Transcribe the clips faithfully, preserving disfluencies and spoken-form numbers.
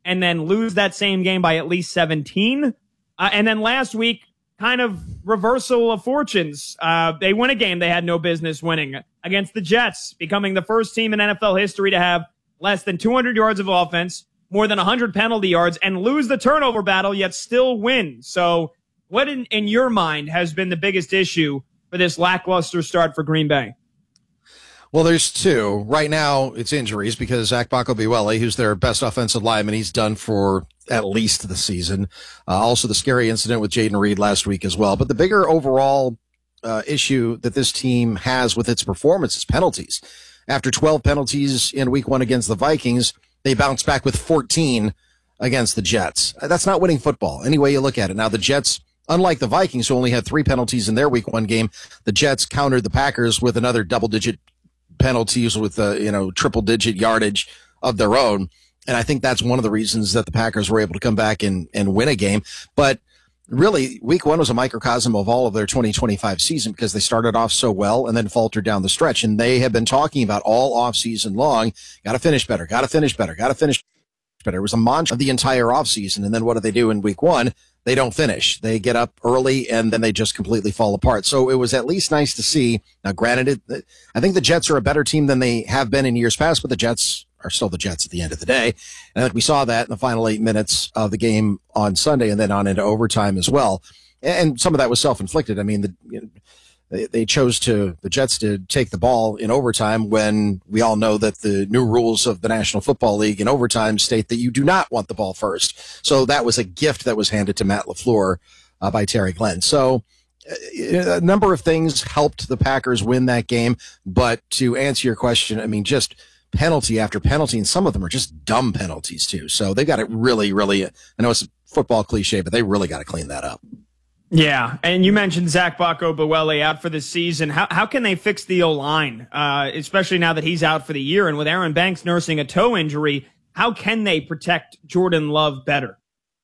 and then lose that same game by at least seventeen. Uh, and then last week, kind of reversal of fortunes. Uh, they win a game they had no business winning against the Jets, becoming the first team in N F L history to have less than two hundred yards of offense, more than one hundred penalty yards, and lose the turnover battle, yet still win. So what in, in your mind has been the biggest issue for this lackluster start for Green Bay? Well, there's two. Right now, it's injuries because Zach Baco-Biwele, who's their best offensive lineman, he's done for at least the season. Uh, also, the scary incident with Jaden Reed last week as well. But the bigger overall uh, issue that this team has with its performance is penalties. After twelve penalties in week one against the Vikings, they bounced back with fourteen against the Jets. That's not winning football, any way you look at it. Now, the Jets, unlike the Vikings, who only had three penalties in their week one game, the Jets countered the Packers with another double-digit penalties with uh, you know triple digit yardage of their own, and I think that's one of the reasons that the Packers were able to come back and and win a game. But really, week one was a microcosm of all of their twenty twenty-five season because they started off so well and then faltered down the stretch, and they have been talking about all off season long, got to finish better, got to finish better, got to finish better. It was a mantra of the entire off season, and then what do they do in week one? They don't finish. They get up early, and then they just completely fall apart. So it was at least nice to see. Now, granted, it, I think the Jets are a better team than they have been in years past, but the Jets are still the Jets at the end of the day. And I think we saw that in the final eight minutes of the game on Sunday and then on into overtime as well. And some of that was self-inflicted. I mean, the, you know, they, they chose to, the Jets to take the ball in overtime when we all know that the new rules of the National Football League in overtime state that you do not want the ball first. So that was a gift that was handed to Matt LaFleur uh, by Terry Glenn. So uh, a number of things helped the Packers win that game. But to answer your question, I mean, just penalty after penalty, and some of them are just dumb penalties too. So they got it really, really, I know it's a football cliche, but they really got to clean that up. Yeah, and you mentioned Zach Baco-Biwele out for the season. How how can they fix the O-line, uh, especially now that he's out for the year? And with Aaron Banks nursing a toe injury, how can they protect Jordan Love better?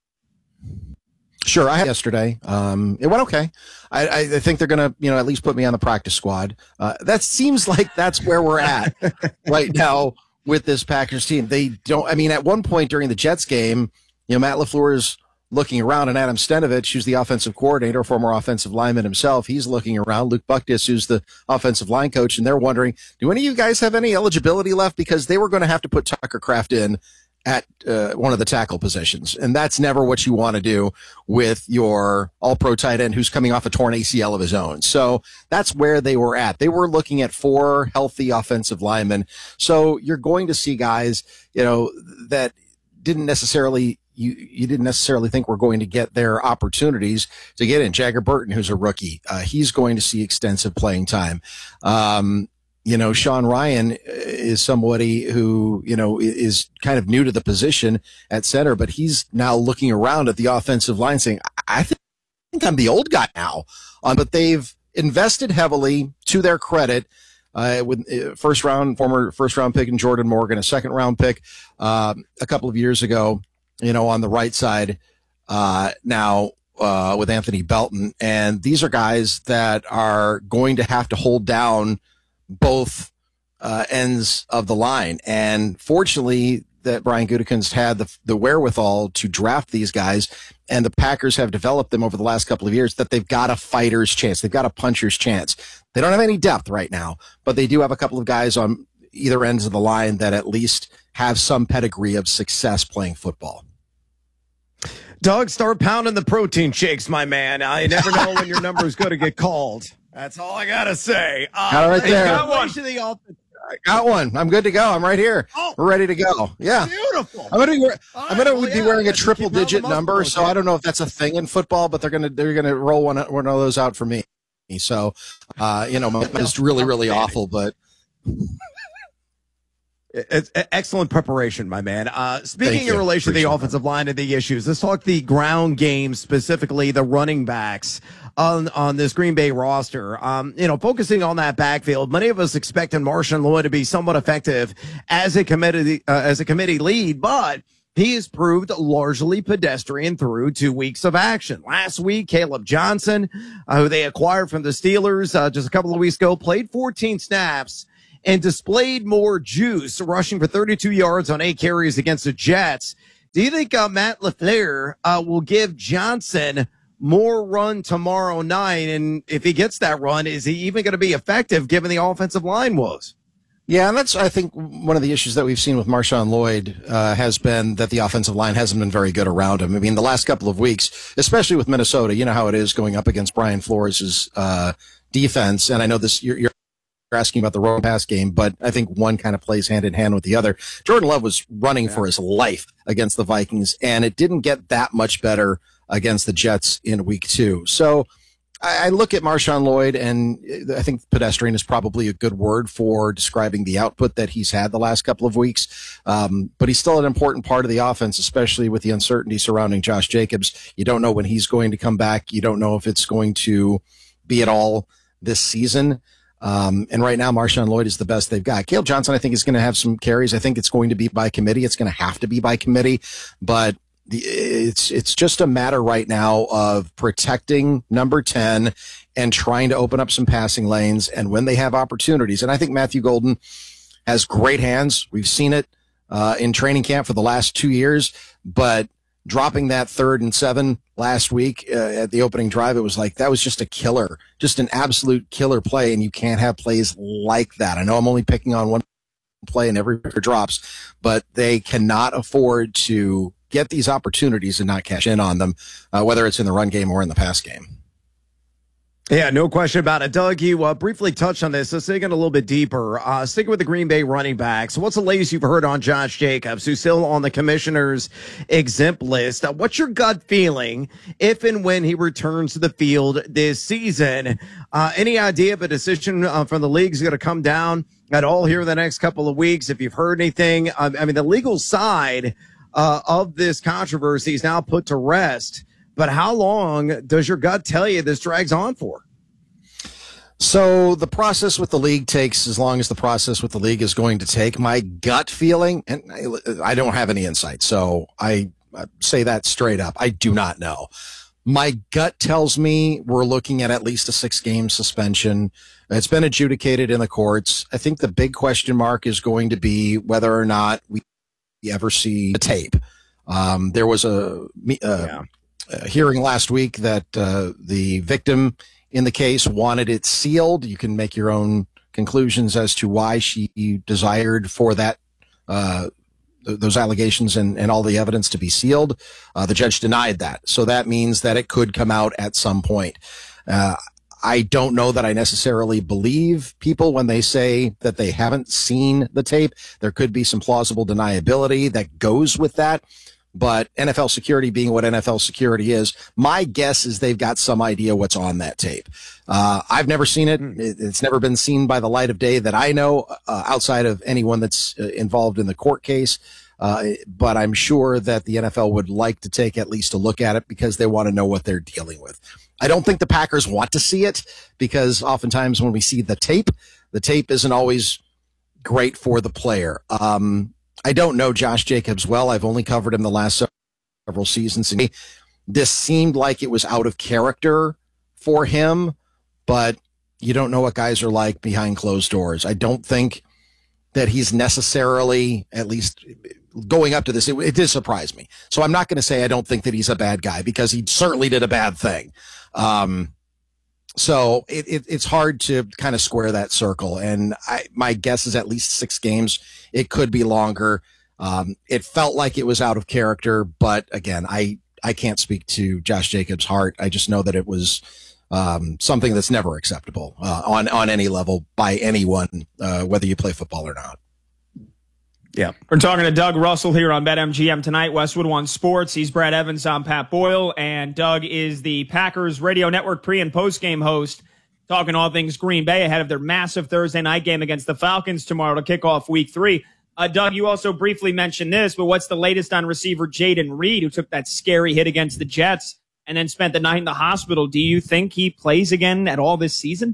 Sure, I had yesterday. Um, it went okay. I, I think they're going to, you know, at least put me on the practice squad. Uh, that seems like that's where we're at right now with this Packers team. They don't, I mean, at one point during the Jets game, you know, Matt LaFleur's looking around, and Adam Stenovich, who's the offensive coordinator, former offensive lineman himself, he's looking around. Luke Bucktis, who's the offensive line coach, and they're wondering, do any of you guys have any eligibility left? Because they were going to have to put Tucker Kraft in at uh, one of the tackle positions, and that's never what you want to do with your all-pro tight end who's coming off a torn A C L of his own. So that's where they were at. They were looking at four healthy offensive linemen. So you're going to see guys, you know, that didn't necessarily You, you didn't necessarily think we're going to get their opportunities to get in. Jagger Burton, who's a rookie, uh, he's going to see extensive playing time. Um, you know, Sean Ryan is somebody who, you know, is kind of new to the position at center, but he's now looking around at the offensive line saying, I think I'm the old guy now. Um, but they've invested heavily, to their credit, Uh, with uh, first round, former first round pick in Jordan Morgan, a second round pick, uh, a couple of years ago, you know, on the right side, uh, now, uh, with Anthony Belton. And these are guys that are going to have to hold down both, uh, ends of the line. And fortunately that Brian Gutekunst had the, the wherewithal to draft these guys, and the Packers have developed them over the last couple of years that they've got a fighter's chance. They've got a puncher's chance. They don't have any depth right now, but they do have a couple of guys on either ends of the line that at least have some pedigree of success playing football. Doug, start pounding the protein shakes, my man. I never know when your number is going to get called. That's all I got to say. Uh, Got it right there. Got one. The I got one. I'm good to go. I'm right here. Oh, we're ready to go. Yeah. Beautiful. I'm going to be, I'm going to well, be yeah, wearing a triple digit number. So okay. I don't know if that's a thing in football, but they're going to, they're going to roll one, one of those out for me. So, uh, you know, it's really, really awful, but it's excellent preparation, my man. Uh, speaking in relation Appreciate to the offensive that. line and the issues, let's talk the ground game, specifically the running backs on, on this Green Bay roster. Um, you know, focusing on that backfield, many of us expected Marshawn Lloyd to be somewhat effective as a committee, uh, as a committee lead, but he has proved largely pedestrian through two weeks of action. Last week, Caleb Johnson, uh, who they acquired from the Steelers uh, just a couple of weeks ago, played fourteen snaps and displayed more juice, rushing for thirty-two yards on eight carries against the Jets. Do you think uh, Matt LaFleur uh, will give Johnson more run tomorrow night? And if he gets that run, is he even going to be effective given the offensive line woes? Yeah, and that's, I think, one of the issues that we've seen with Marshawn Lloyd uh, has been that the offensive line hasn't been very good around him. I mean, the last couple of weeks, especially with Minnesota, you know how it is going up against Brian Flores' uh, defense. And I know this, you're, you're asking about the run pass game, but I think one kind of plays hand in hand with the other. Jordan Love was running yeah. for his life against the Vikings, and it didn't get that much better against the Jets in week two. So I, I look at Marshawn Lloyd, and I think pedestrian is probably a good word for describing the output that he's had the last couple of weeks. Um, but he's still an important part of the offense, especially with the uncertainty surrounding Josh Jacobs. You don't know when he's going to come back. You don't know if it's going to be at all this season. Um, and right now, Marshawn Lloyd is the best they've got. Caleb Johnson, I think, is going to have some carries. I think it's going to be by committee. It's going to have to be by committee, but the, it's, it's just a matter right now of protecting number ten and trying to open up some passing lanes. And when they have opportunities, and I think Matthew Golden has great hands. We've seen it, uh, in training camp for the last two years, but dropping that third and seven last week uh, at the opening drive, it was like that was just a killer, just an absolute killer play, and you can't have plays like that. I know I'm only picking on one play and every drops, but they cannot afford to get these opportunities and not cash in on them, uh, whether it's in the run game or in the pass game. Yeah, no question about it. Doug, you uh, briefly touched on this. Let's dig in a little bit deeper. Uh, sticking with the Green Bay running backs, what's the latest you've heard on Josh Jacobs, who's still on the commissioner's exempt list? Uh, what's your gut feeling if and when he returns to the field this season? Uh, any idea of a decision uh, from the league is going to come down at all here in the next couple of weeks? If you've heard anything, uh, I mean, the legal side uh, of this controversy is now put to rest. But how long does your gut tell you this drags on for? So the process with the league takes as long as the process with the league is going to take. My gut feeling, and I, I don't have any insight, so I, I say that straight up. I do not know. My gut tells me we're looking at at least a six-game suspension. It's been adjudicated in the courts. I think the big question mark is going to be whether or not we ever see the tape. Um, there was a... Uh, yeah. Uh, hearing last week that uh, the victim in the case wanted it sealed. You can make your own conclusions as to why she desired for that uh, th- those allegations and, and all the evidence to be sealed. Uh, the judge denied that. So that means that it could come out at some point. Uh, I don't know that I necessarily believe people when they say that they haven't seen the tape. There could be some plausible deniability that goes with that. But N F L security being what N F L security is, my guess is they've got some idea what's on that tape. Uh, I've never seen it. It's never been seen by the light of day that I know, uh, outside of anyone that's uh, involved in the court case. Uh, but I'm sure that the N F L would like to take at least a look at it because they want to know what they're dealing with. I don't think the Packers want to see it because oftentimes when we see the tape, the tape isn't always great for the player. Um, I don't know Josh Jacobs well. I've only covered him the last several seasons. And this seemed like it was out of character for him, but you don't know what guys are like behind closed doors. I don't think that he's necessarily, at least going up to this, it, it did surprise me. So I'm not going to say I don't think that he's a bad guy because he certainly did a bad thing. Um, So it, it, it's hard to kind of square that circle. And I, my guess is at least six games. It could be longer. Um, it felt like it was out of character, but again, I, I can't speak to Josh Jacobs' heart. I just know that it was, um, something that's never acceptable, uh, on, on any level by anyone, uh, whether you play football or not. Yeah. We're talking to Doug Russell here on BetMGM tonight, Westwood One Sports. He's Brad Evans, I'm Pat Boyle, and Doug is the Packers Radio Network pre- and post-game host, talking all things Green Bay ahead of their massive Thursday night game against the Falcons tomorrow to kick off week three. Uh, Doug, you also briefly mentioned this, but what's the latest on receiver Jayden Reed, who took that scary hit against the Jets and then spent the night in the hospital? Do you think he plays again at all this season?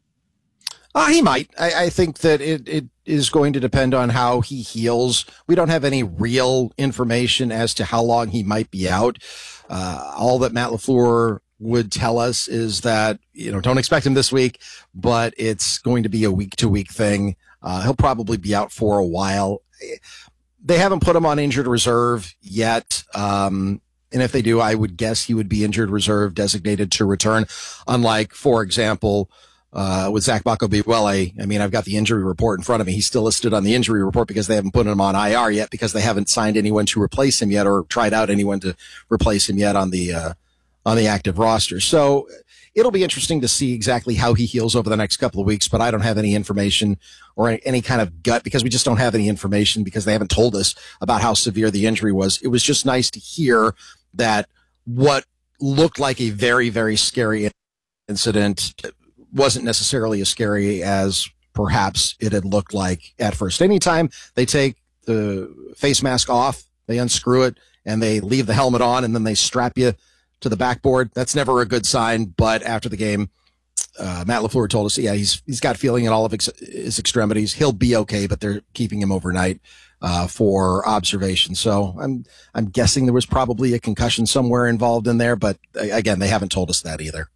Uh, he might. I, I think that it, it is going to depend on how he heals. We don't have any real information as to how long he might be out. Uh, all that Matt LaFleur would tell us is that, you know, don't expect him this week, but it's going to be a week to week thing. Uh, he'll probably be out for a while. they haven't put him on injured reserve yet. Um, and if they do, I would guess he would be injured reserve designated to return. Unlike, for example, uh, with Zach Baco-Biwele, I mean, I've got the injury report in front of me. He's still listed on the injury report because they haven't put him on I R yet, because they haven't signed anyone to replace him yet, or tried out anyone to replace him yet on the, uh, on the active roster. So it'll be interesting to see exactly how he heals over the next couple of weeks, but I don't have any information or any, any kind of gut, because we just don't have any information, because they haven't told us about how severe the injury was. It was just nice to hear that what looked like a very, very scary incident wasn't necessarily as scary as perhaps it had looked like at first. Anytime they take the face mask off, they unscrew it, and they leave the helmet on, and then they strap you to the backboard, that's never a good sign. But after the game, uh, Matt LaFleur told us, yeah, he's he's got feeling in all of ex- his extremities. He'll be okay, but they're keeping him overnight uh, for observation. So I'm I'm guessing there was probably a concussion somewhere involved in there, but again, they haven't told us that either.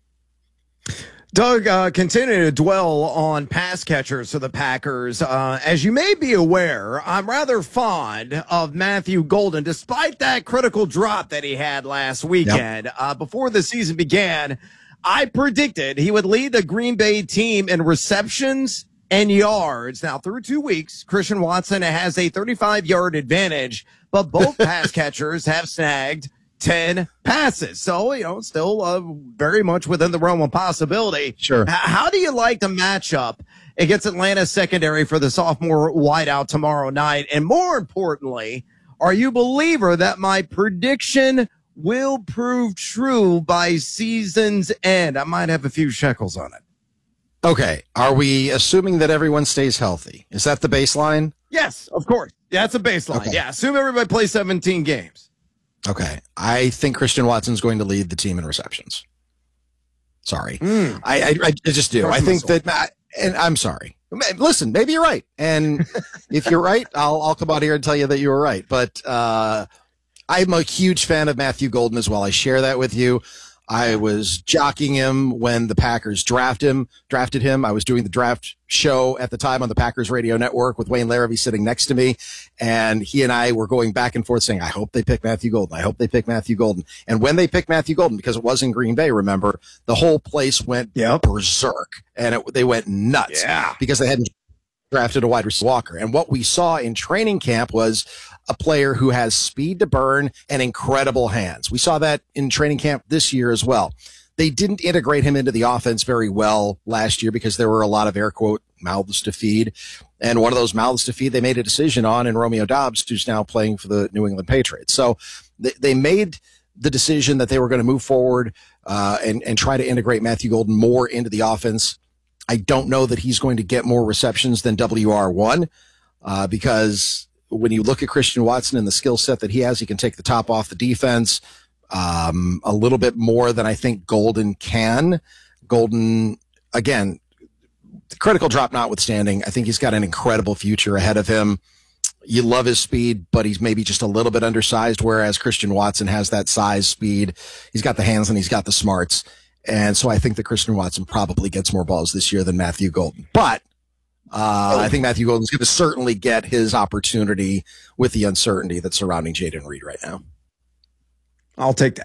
Doug, uh, continue to dwell on pass catchers for the Packers. Uh, as you may be aware, I'm rather fond of Matthew Golden, despite that critical drop that he had last weekend. Yep. Uh, before the season began, I predicted he would lead the Green Bay team in receptions and yards. Now, through two weeks, Christian Watson has a thirty-five yard advantage, but both pass catchers have snagged ten passes. So, you know, still uh, very much within the realm of possibility. Sure. H- how do you like the matchup against Atlanta's secondary for the sophomore wideout tomorrow night? And more importantly, are you a believer that my prediction will prove true by season's end? I might have a few shekels on it. Okay. Are we assuming that everyone stays healthy? Is that the baseline? Yes, of course. Yeah, that's a baseline. Okay. Yeah, assume everybody plays seventeen games. Okay. I think Christian Watson's going to lead the team in receptions. Sorry. Mm. I, I, I just do. I think that, and I'm sorry. Listen, maybe you're right. And if you're right, I'll, I'll come out here and tell you that you were right. But, uh, I'm a huge fan of Matthew Golden as well. I share that with you. I was jockeying him when the Packers drafted him, drafted him. I was doing the draft show at the time on the Packers radio network with Wayne Larrabee sitting next to me. And he and I were going back and forth saying, I hope they pick Matthew Golden. I hope they pick Matthew Golden. And when they picked Matthew Golden, because it was in Green Bay, remember, the whole place went yep. berserk, and it, they went nuts yeah. because they hadn't drafted a wide receiver Walker. And what we saw in training camp was a player who has speed to burn and incredible hands. We saw that in training camp this year as well. They didn't integrate him into the offense very well last year because there were a lot of air quote mouths to feed. And one of those mouths to feed, they made a decision on in Romeo Doubs, who's now playing for the New England Patriots. So they, they made the decision that they were going to move forward uh, and, and try to integrate Matthew Golden more into the offense. I don't know that he's going to get more receptions than W R one uh, because when you look at Christian Watson and the skill set that he has, he can take the top off the defense um, a little bit more than I think Golden can. Golden, again, the critical drop notwithstanding, I think he's got an incredible future ahead of him. You love his speed, but he's maybe just a little bit undersized, whereas Christian Watson has that size, speed. He's got the hands and he's got the smarts. And so I think that Christian Watson probably gets more balls this year than Matthew Golden. But Uh, I think Matthew Golden's going to certainly get his opportunity with the uncertainty that's surrounding Jayden Reed right now. I'll take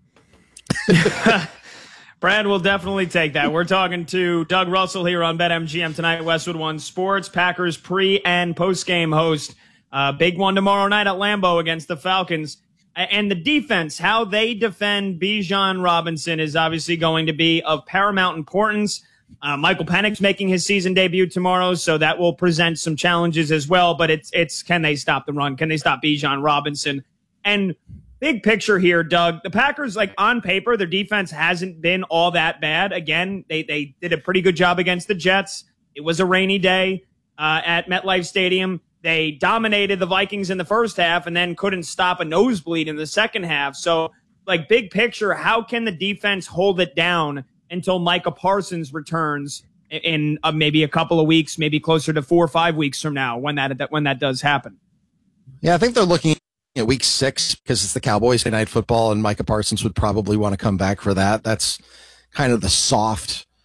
that. Brad will definitely take that. We're talking to Doug Russell here on BetMGM tonight, Westwood One Sports, Packers pre- and post-game host. Uh, big one tomorrow night at Lambeau against the Falcons. And the defense, how they defend Bijan Robinson is obviously going to be of paramount importance. Uh, Michael Penix making his season debut tomorrow, so that will present some challenges as well. But it's it's can they stop the run? Can they stop Bijan Robinson? And big picture here, Doug, the Packers, like on paper, their defense hasn't been all that bad. Again, they they did a pretty good job against the Jets. It was a rainy day uh, at MetLife Stadium. They dominated the Vikings in the first half and then couldn't stop a nosebleed in the second half. So, like big picture, how can the defense hold it down until Micah Parsons returns in uh, maybe a couple of weeks, maybe closer to four or five weeks from now when that when that does happen? Yeah, I think they're looking at week six because it's the Cowboys Sunday Night Football, and Micah Parsons would probably want to come back for that. That's kind of the soft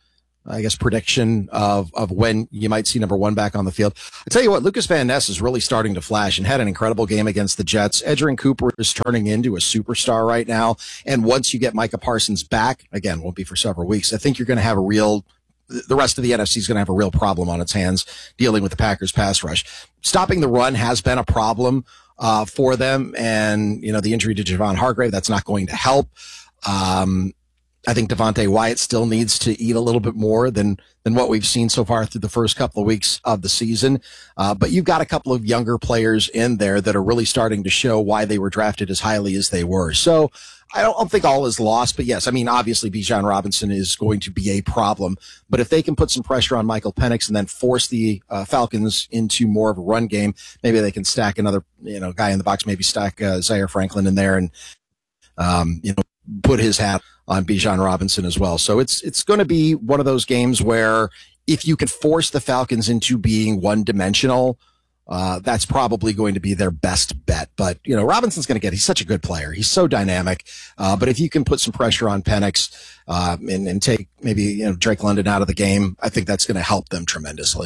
I guess, prediction of, of when you might see number one back on the field. I tell you what, Lucas Van Ness is really starting to flash and had an incredible game against the Jets. Edgerrin Cooper is turning into a superstar right now. And once you get Micah Parsons back, again, won't be for several weeks, I think you're going to have a real, the rest of the N F C is going to have a real problem on its hands dealing with the Packers pass rush. Stopping the run has been a problem, uh, for them. And, you know, the injury to Javon Hargrave, that's not going to help. Um, I think Devontae Wyatt still needs to eat a little bit more than than what we've seen so far through the first couple of weeks of the season. Uh, but you've got a couple of younger players in there that are really starting to show why they were drafted as highly as they were. So I don't, I don't think all is lost. But yes, I mean, obviously Bijan Robinson is going to be a problem. But if they can put some pressure on Michael Penix and then force the uh, Falcons into more of a run game, maybe they can stack another, you know, guy in the box, maybe stack uh, Zaire Franklin in there and, um, you know, put his hat on Bijan Robinson as well. So it's it's going to be one of those games where if you can force the Falcons into being one-dimensional, uh, that's probably going to be their best bet. But, you know, Robinson's going to get, he's such a good player. He's so dynamic. Uh, but if you can put some pressure on Penix uh, and, and take maybe, you know, Drake London out of the game, I think that's going to help them tremendously.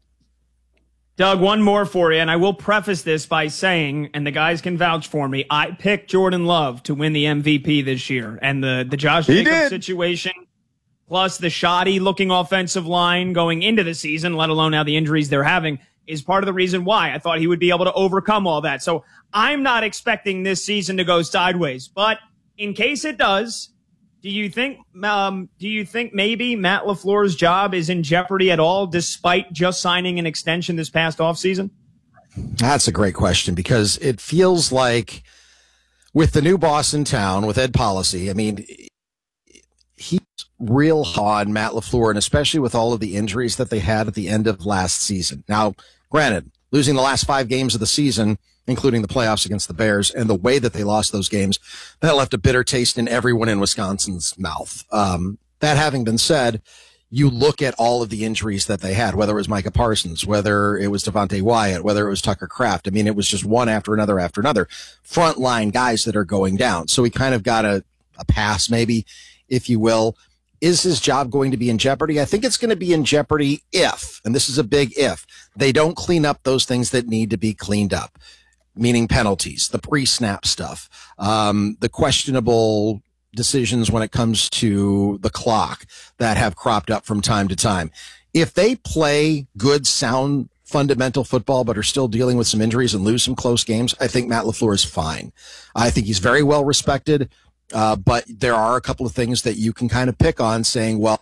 Doug, one more for you, and I will preface this by saying, and the guys can vouch for me, I picked Jordan Love to win the M V P this year. And the, the Josh Jacobs situation, plus the shoddy-looking offensive line going into the season, let alone now the injuries they're having, is part of the reason why I thought he would be able to overcome all that. So I'm not expecting this season to go sideways. But in case it does, do you think um, do you think maybe Matt LaFleur's job is in jeopardy at all, despite just signing an extension this past offseason? That's a great question, because it feels like with the new boss in town, with Ed Policy, I mean, he's real on Matt LaFleur, and especially with all of the injuries that they had at the end of last season. Now, granted, losing the last five games of the season, including the playoffs against the Bears, and the way that they lost those games, that left a bitter taste in everyone in Wisconsin's mouth. Um, that having been said, you look at all of the injuries that they had, whether it was Micah Parsons, whether it was Devontae Wyatt, whether it was Tucker Kraft. I mean, it was just one after another after another. Frontline guys that are going down. So we kind of got a, a pass, maybe, if you will. Is his job going to be in jeopardy? I think it's going to be in jeopardy if, and this is a big if, they don't clean up those things that need to be cleaned up. Meaning penalties, the pre-snap stuff, um, the questionable decisions when it comes to the clock that have cropped up from time to time. If they play good, sound, fundamental football, but are still dealing with some injuries and lose some close games, I think Matt LaFleur is fine. I think he's very well respected, uh, but there are a couple of things that you can kind of pick on, saying, well,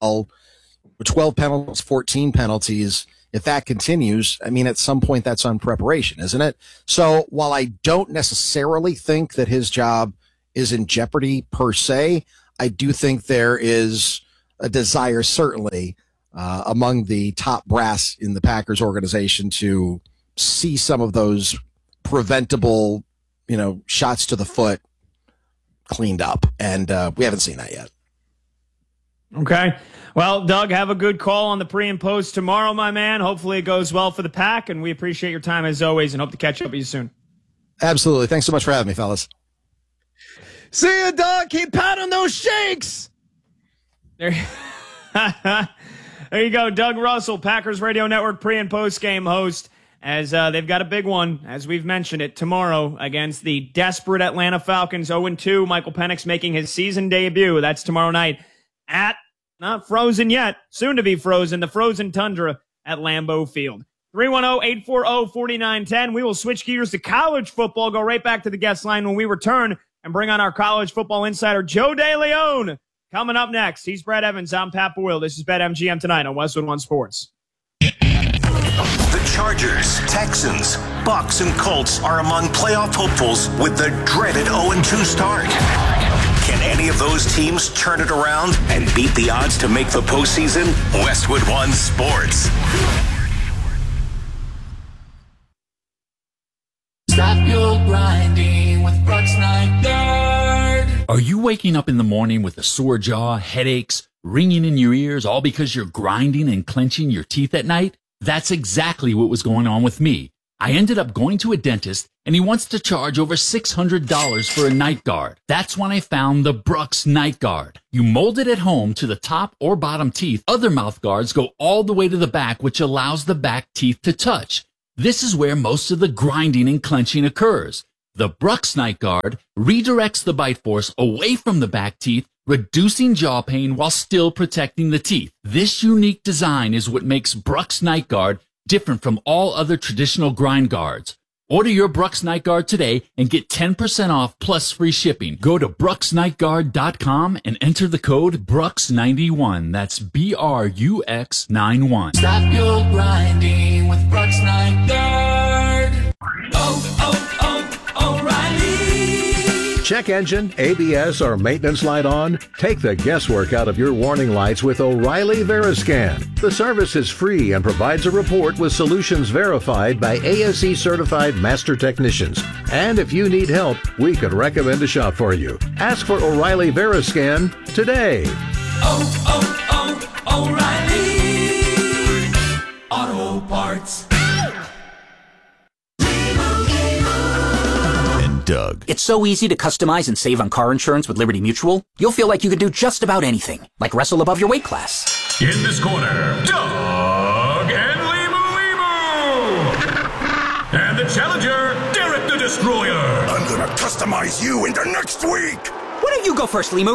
twelve penalties, fourteen penalties. If that continues, I mean, at some point that's on preparation, isn't it? So while I don't necessarily think that his job is in jeopardy per se, I do think there is a desire, certainly, uh, among the top brass in the Packers organization to see some of those preventable, you know, shots to the foot cleaned up. And uh, we haven't seen that yet. Okay. Well, Doug, have a good call on the pre and post tomorrow, my man. Hopefully it goes well for the Pack, and we appreciate your time as always and hope to catch up with you soon. Absolutely. Thanks so much for having me, fellas. See you, Doug. Keep pounding those shakes. There, there you go. Doug Russell, Packers Radio Network pre and post game host, as uh, they've got a big one, as we've mentioned it, tomorrow against the desperate Atlanta Falcons. oh and two, Michael Penix making his season debut. That's tomorrow night at, not frozen yet, soon to be frozen, the frozen tundra at Lambeau Field. three one zero, eight four zero, four nine one zero. We will switch gears to college football, go right back to the guest line when we return and bring on our college football insider, Joe DeLeon. Coming up next, he's Brett Evans. I'm Pat Boyle. This is BetMGM Tonight on Westwood One Sports. The Chargers, Texans, Bucks, and Colts are among playoff hopefuls with the dreaded oh and two start. Can any of those teams turn it around and beat the odds to make the postseason? Westwood One Sports. Stop your grinding with Brooks Nygaard. Are you waking up in the morning with a sore jaw, headaches, ringing in your ears, all because you're grinding and clenching your teeth at night? That's exactly what was going on with me. I ended up going to a dentist and he wants to charge over six hundred dollars for a night guard. That's when I found the Brux Night Guard. You mold it at home to the top or bottom teeth. Other mouth guards go all the way to the back, which allows the back teeth to touch. This is where most of the grinding and clenching occurs. The Brux Night Guard redirects the bite force away from the back teeth, reducing jaw pain while still protecting the teeth. This unique design is what makes Brux Night Guard different from all other traditional grind guards. Order your Brux Night Guard today and get ten percent off plus free shipping. Go to brux night guard dot com and enter the code brux ninety-one. That's B R U X ninety-one. Stop your grinding with Brux Night Guard. Oh, oh, oh, O'Reilly. Check engine, A B S, or maintenance light on? Take the guesswork out of your warning lights with O'Reilly Veriscan. The service is free and provides a report with solutions verified by A S E certified master technicians. And if you need help, we could recommend a shop for you. Ask for O'Reilly Veriscan today. Oh, oh, oh, O'Reilly Auto Parts. Doug. It's so easy to customize and save on car insurance with Liberty Mutual. You'll feel like you can do just about anything, like wrestle above your weight class. In this corner, Doug and Limu Limu. And the challenger, Derek the Destroyer. I'm gonna customize you into next week. Why don't you go first, Limu?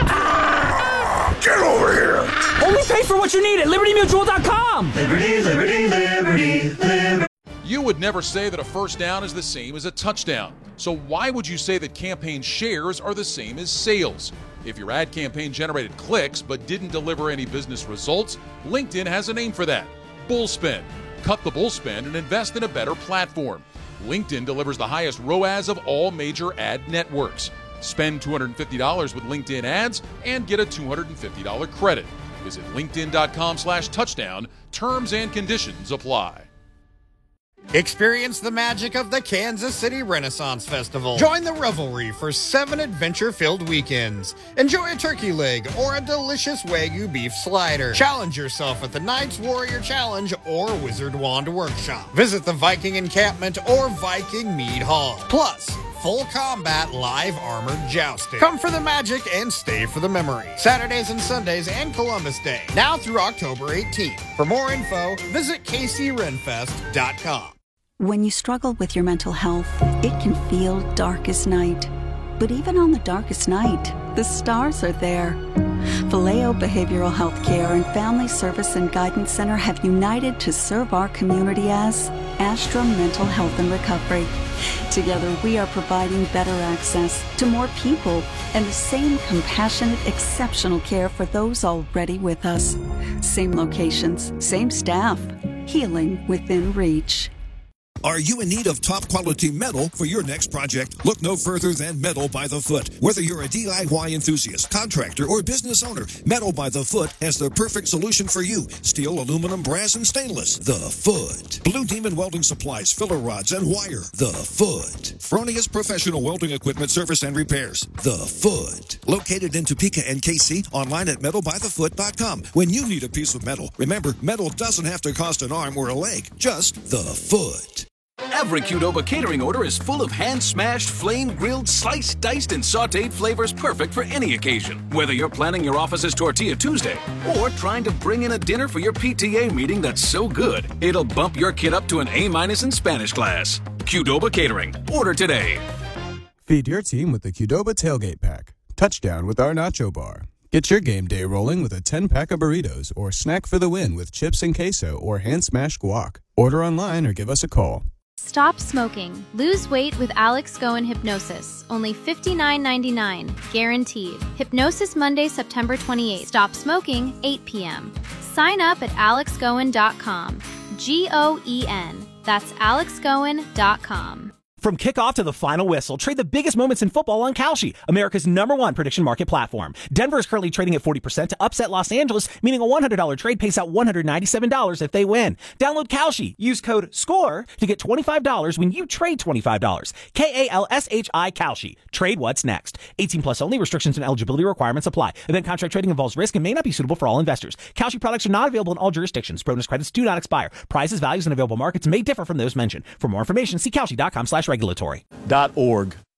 Ah, get over here. Only pay for what you need at liberty mutual dot com. Liberty, liberty, liberty, liberty. You would never say that a first down is the same as a touchdown. So why would you say that campaign shares are the same as sales? If your ad campaign generated clicks but didn't deliver any business results, LinkedIn has a name for that: bullspend. Cut the bullspend and invest in a better platform. LinkedIn delivers the highest R O A S of all major ad networks. Spend two hundred fifty dollars with LinkedIn ads and get a two hundred fifty dollars credit. Visit linkedin dot com slash touchdown. Terms and conditions apply. Experience the magic of the Kansas City Renaissance Festival. Join the revelry for seven adventure-filled weekends. Enjoy a turkey leg or a delicious Wagyu beef slider. Challenge yourself at the Knights Warrior Challenge or Wizard Wand Workshop. Visit the Viking Encampment or Viking Mead Hall. Plus, full combat live armored jousting. Come for the magic and stay for the memory. Saturdays and Sundays and Columbus Day. Now through October eighteenth. For more info, visit k c renfest dot com. When you struggle with your mental health, it can feel dark as night. But even on the darkest night, the stars are there. Vallejo Behavioral Health Care and Family Service and Guidance Center have united to serve our community as Astra Mental Health and Recovery. Together, we are providing better access to more people and the same compassionate, exceptional care for those already with us. Same locations, same staff, healing within reach. Are you in need of top quality metal for your next project? Look no further than Metal by the Foot. Whether you're a D I Y enthusiast, contractor, or business owner, Metal by the Foot has the perfect solution for you. Steel, aluminum, brass, and stainless. The Foot. Blue Demon Welding Supplies, filler rods, and wire. The Foot. Fronius Professional Welding Equipment Service and Repairs. The Foot. Located in Topeka and K C, online at metal by the foot dot com. When you need a piece of metal, remember, metal doesn't have to cost an arm or a leg. Just the Foot. Every Qdoba catering order is full of hand-smashed, flame-grilled, sliced, diced, and sautéed flavors perfect for any occasion. Whether you're planning your office's Tortilla Tuesday or trying to bring in a dinner for your P T A meeting that's so good, it'll bump your kid up to an A-minus in Spanish class. Qdoba Catering. Order today. Feed your team with the Qdoba Tailgate Pack. Touchdown with our Nacho Bar. Get your game day rolling with a ten-pack of burritos or snack for the win with chips and queso or hand-smashed guac. Order online or give us a call. Stop smoking. Lose weight with Alex Goen Hypnosis. Only fifty-nine ninety-nine. Guaranteed. Hypnosis Monday, September twenty-eighth. Stop smoking, eight p.m. Sign up at alex goen dot com. G O E N. That's alex goen dot com. From kickoff to the final whistle, trade the biggest moments in football on Kalshi, America's number one prediction market platform. Denver is currently trading at forty percent to upset Los Angeles, meaning a one hundred dollars trade pays out one hundred ninety-seven dollars if they win. Download Kalshi. Use code SCORE to get twenty-five dollars when you trade twenty-five dollars. K A L S H I Kalshi. Trade what's next. eighteen plus only. Restrictions and eligibility requirements apply. Event contract trading involves risk and may not be suitable for all investors. Kalshi products are not available in all jurisdictions. Bonus credits do not expire. Prices, values, and available markets may differ from those mentioned. For more information, see Kalshi dot com slash regulatory. Dot org.